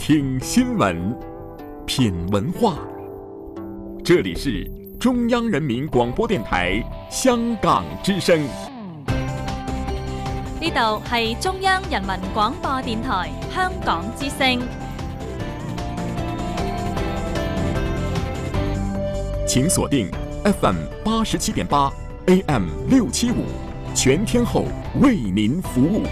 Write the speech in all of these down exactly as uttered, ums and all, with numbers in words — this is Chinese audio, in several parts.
听新闻，品文化。这里是中央人民廣播電台香港之聲。 呢度係中央人民廣播電台香港之聲。 請鎖定 F M 八十七點八 A M 六七五，全天候為您服務。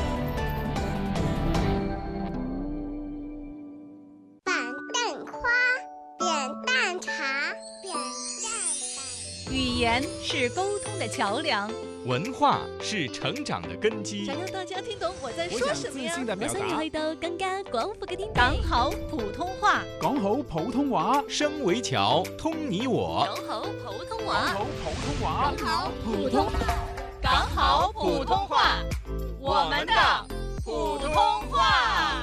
語言是溝通的橋梁， 文化是成長的根基。 想讓大家聽懂我在說什麼呀？ 我想要去到更加廣闊嘅天地。 講好普通話， 講好普通話， 聲為橋，通你我。 講好普通話， 講好普通話， 講好普通話，講好普通話，我們的普通話。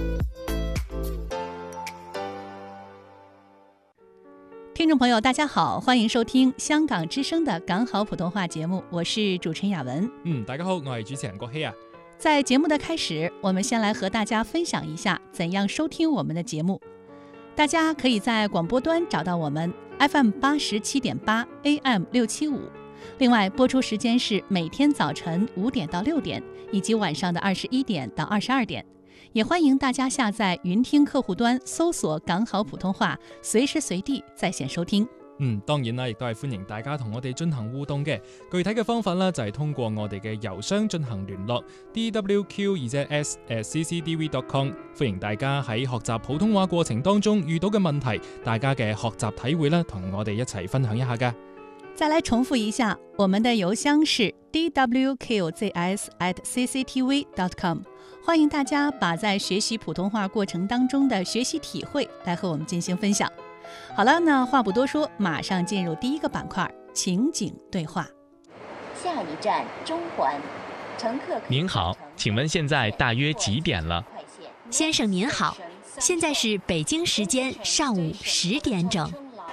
聽眾朋友大家好，歡迎收聽香港之聲的港好普通話節目，我是主持人雅文。 嗯，大家好，我係主持人郭希啊。 在節目的開始，我們先來和大家分享一下怎樣收聽我們的節目。大家可以在廣播端找到我們 F M 八十七點八 A M 六七五，另外播出時間是每天早晨五點到六點，以及晚上的二十一點到二十二點。也歡迎大家下載雲聽客戶端，搜索港好普通話，隨時隨地在線收聽。 嗯，當然啦，亦都係歡迎大家同我哋進行互動嘅。具體嘅方法呢，就係通過我哋嘅郵箱進行聯絡 d w q 二 z s at c c t v dot com。歡迎大家喺學習普通話過程當中遇到嘅問題，大家嘅學習體會啦，同我哋一齊分享一下㗎。 再來重複一下，我們的郵箱是 d w q z s at c c t v dot com。歡迎大家把在學習普通話過程當中的學習體會來和我們進行分享。好了，那話不多說，馬上進入第一個板塊，情景對話。 下一站中環，乘客。 您好，請問現在大約幾點了？ 先生您好，現在是北京時間上午十點整。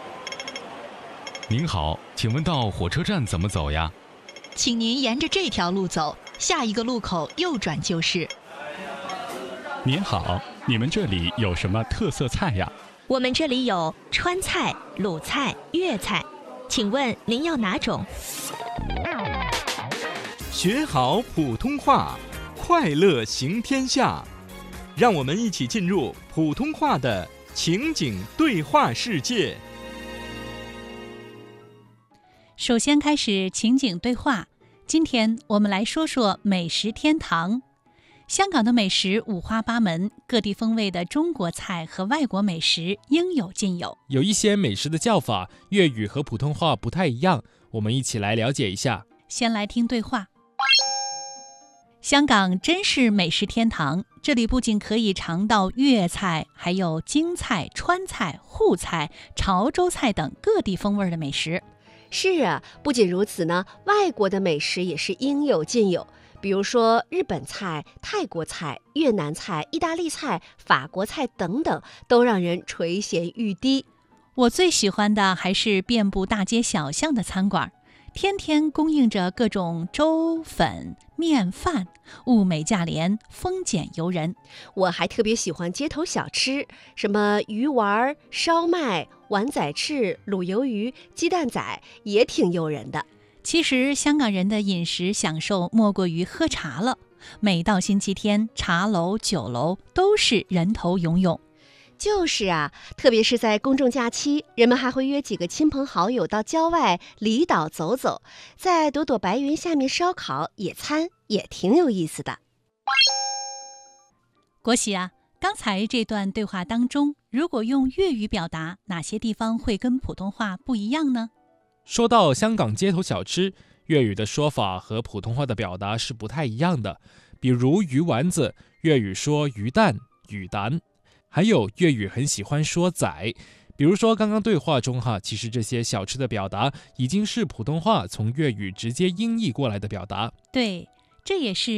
您好，請問到火車站怎麼走呀？ 請您沿着這條路走，下一個路口右轉就是。 您好，你們這裡有什麼特色菜呀？ 我們這裡有川菜、魯菜、粵菜，請問您要哪種？ 學好普通話，快樂行天下。讓我們一起進入普通話的情景對話世界。 首先開始情景對話，今天我們來說說美食天堂。香港的美食五花八門，各地風味的中國菜和外國美食應有盡有。 有一些美食的叫法，粵語和普通話不太一樣，我們一起來了解一下。 先來聽對話。香港真是美食天堂，這裡不僅可以嘗到粵菜，還有京菜、川菜、滬菜、潮州菜等各地風味的美食。 是啊，不僅如此呢，外國的美食也是應有盡有。比如說日本菜、泰國菜、越南菜、意大利菜、法國菜等等，都讓人垂涎欲滴。 我最喜歡的還是遍佈大街小巷的餐館，天天供應着各種粥粉麵飯，物美價廉，豐儉由人。 我還特別喜歡街頭小吃，什麼魚丸、燒麥、碗仔翅、滷魷魚、雞蛋仔，也挺誘人的。 其實香港人的飲食享受莫過於喝茶了，每到星期天，茶樓酒樓都是人頭湧湧。 就是啊，特別是在公眾假期，人們還會約幾個親朋好友到郊外離島走走，在朵朵白雲下面燒烤野餐，也挺有意思的。 國喜啊，剛才這段對話當中，如果用粵語表達，哪些地方會跟普通話不一樣呢？ 說到香港街頭小吃，粵語的說法和普通話的表達是不太一樣的。比如魚丸子，粵語說魚蛋、魚蛋，還有粵語很喜歡說仔。比如說剛剛對話中哈，其實這些小吃的表達已經是普通話從粵語直接音譯過來的表達。 對，這也是